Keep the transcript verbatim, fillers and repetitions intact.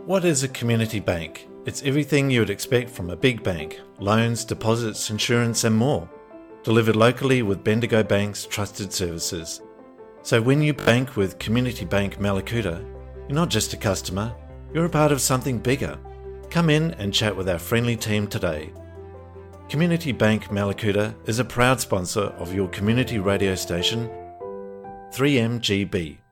What is a community bank? It's everything you would expect from a big bank: loans, deposits, insurance and more. Delivered locally with Bendigo Bank's trusted services. So when you bank with Community Bank Mallacoota, you're not just a customer, you're a part of something bigger. Come in and chat with our friendly team today. Community Bank Mallacoota is a proud sponsor of your community radio station, three M G B.